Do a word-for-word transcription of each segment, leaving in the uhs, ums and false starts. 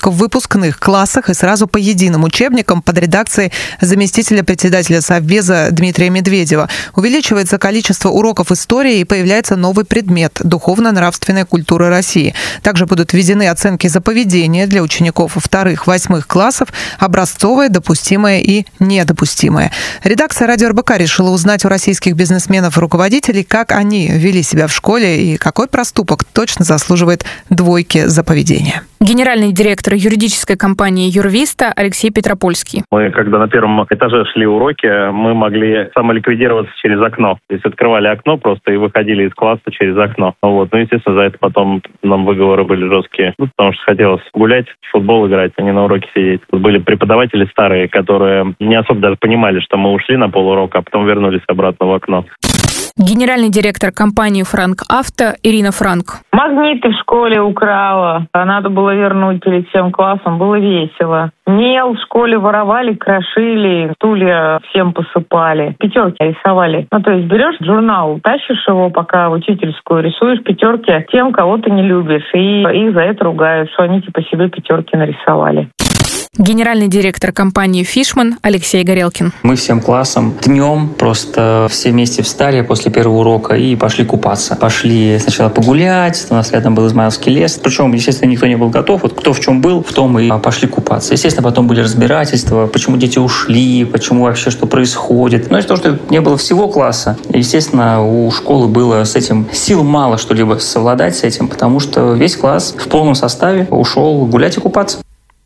только в выпускных классах и сразу по единым учебникам под редакцией заместителя председателя Совбеза Дмитрия Медведева. Увеличивается количество уроков истории и появляется новый предмет – духовно-нравственная культура России. Также будут введены оценки за поведение для учеников вторых-восьмых классов, образцовое, допустимое и недопустимое. Редакция радио эр бэ ка решила узнать у российских бизнесменов и руководителей, как они вели себя в школе и какой проступок точно заслуживает двойки за поведение. Генеральный директор юридической компании «Юрвиста» Алексей Петропольский. Мы, когда на первом этаже шли уроки, мы могли самоликвидироваться через окно. То есть открывали окно просто и выходили из класса через окно. Вот. Ну, естественно, за это потом нам выговоры были жесткие. Ну, потому что хотелось гулять, в футбол играть, а не на уроке сидеть. Были преподаватели старые, которые не особо даже понимали, что мы ушли на полурока, а потом вернулись обратно в окно. Генеральный директор компании «Франк Авто» Ирина Франк. Магниты в школе украла. Надо было вернуть перед всем классом. Было весело. Мел в школе воровали, крошили, стулья всем посыпали. Пятерки рисовали. Ну, то есть берешь журнал, тащишь его, пока в учительскую, рисуешь пятерки тем, кого ты не любишь. И их за это ругают, что они типа себе пятерки нарисовали. Генеральный директор компании «Фишман» Алексей Горелкин. Мы всем классом днем просто все вместе встали после первого урока и пошли купаться. Пошли сначала погулять, у нас рядом был Измайловский лес. Причем, естественно, никто не был готов. Вот кто в чем был, в том и пошли купаться. Естественно, потом были разбирательства, почему дети ушли, почему вообще что происходит. Но из-за того, что не было всего класса, естественно, у школы было с этим сил мало что-либо совладать с этим, потому что весь класс в полном составе ушел гулять и купаться.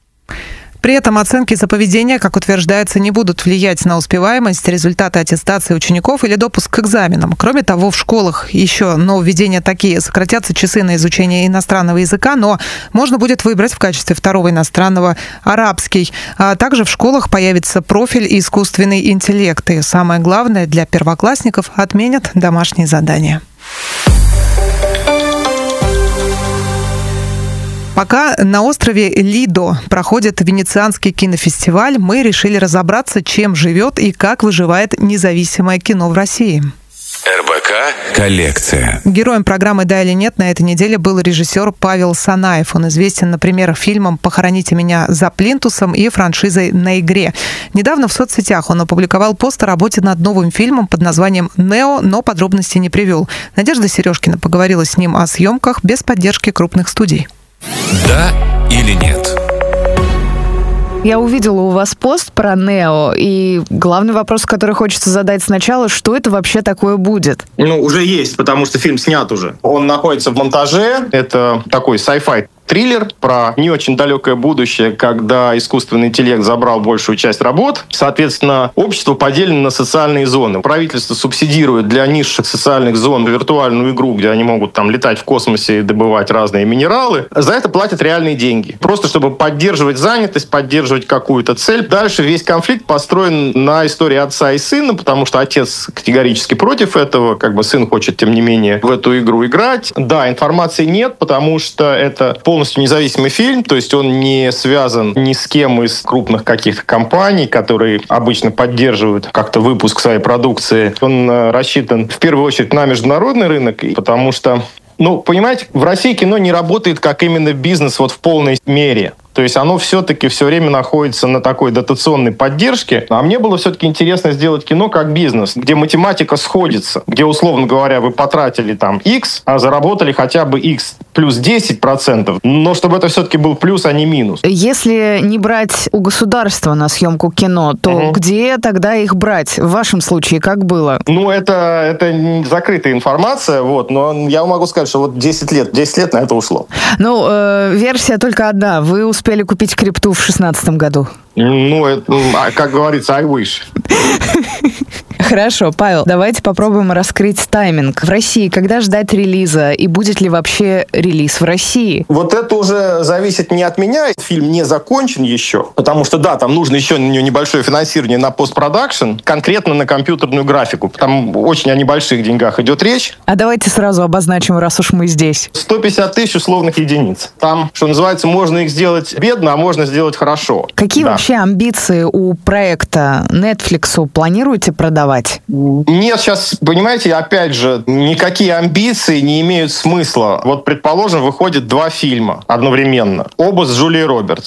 При этом оценки за поведение, как утверждается, не будут влиять на успеваемость, результаты аттестации учеников или допуск к экзаменам. Кроме того, в школах еще нововведения такие: сократятся часы на изучение иностранного языка, но можно будет выбрать в качестве второго иностранного арабский. А также в школах появится профиль искусственный интеллект. И самое главное, для первоклассников отменят домашние задания. Пока на острове Лидо проходит Венецианский кинофестиваль, мы решили разобраться, чем живет и как выживает независимое кино в России. эр бэ ка коллекция. Героем программы «Да или нет» на этой неделе был режиссер Павел Санаев. Он известен, например, фильмом «Похороните меня за плинтусом» и франшизой «На игре». Недавно в соцсетях он опубликовал пост о работе над новым фильмом под названием «Нео», но подробностей не привел. Надежда Сережкина поговорила с ним о съемках без поддержки крупных студий. Да или нет? Я увидела у вас пост про «Нео», и главный вопрос, который хочется задать сначала, что это вообще такое будет? Ну, уже есть, потому что фильм снят уже. Он находится в монтаже. Это такой sci-fi триллер про не очень далекое будущее, когда искусственный интеллект забрал большую часть работ. Соответственно, общество поделено на социальные зоны. Правительство субсидирует для низших социальных зон виртуальную игру, где они могут там летать в космосе и добывать разные минералы. За это платят реальные деньги. Просто чтобы поддерживать занятость, поддерживать какую-то цель. Дальше весь конфликт построен на истории отца и сына, потому что отец категорически против этого. Как бы сын хочет, тем не менее, в эту игру играть. Да, информации нет, потому что это полностью полностью независимый фильм, то есть он не связан ни с кем из крупных каких-то компаний, которые обычно поддерживают как-то выпуск своей продукции. Он рассчитан в первую очередь на международный рынок, потому что, ну, понимаете, в России кино не работает как именно бизнес вот в полной мере. То есть оно все-таки все время находится на такой дотационной поддержке. А мне было все-таки интересно сделать кино как бизнес, где математика сходится, где, условно говоря, вы потратили там X, а заработали хотя бы X плюс десять процентов, но чтобы это все-таки был плюс, а не минус. Если не брать у государства на съемку кино, то угу. где тогда их брать? В вашем случае как было? Ну, это, это закрытая информация, вот, но я могу сказать, что вот десять лет, десять лет на это ушло. Ну, э, версия только одна. Вы успели купить крипту в шестнадцатом году? Ну, это, как говорится, I wish. Хорошо, Павел, давайте попробуем раскрыть тайминг. В России когда ждать релиза? И будет ли вообще релиз в России? Вот это уже зависит не от меня. Фильм не закончен еще. Потому что, да, там нужно еще небольшое финансирование на постпродакшн, конкретно на компьютерную графику. Там очень о небольших деньгах идет речь. А давайте сразу обозначим, раз уж мы здесь. сто пятьдесят тысяч условных единиц. Там, что называется, можно их сделать бедно, а можно сделать хорошо. Какие да. вообще амбиции у проекта? Netflix'у планируете продавать? Нет, сейчас, понимаете, опять же, никакие амбиции не имеют смысла. Вот, предположим, выходит два фильма одновременно. Оба с Джулией Робертс.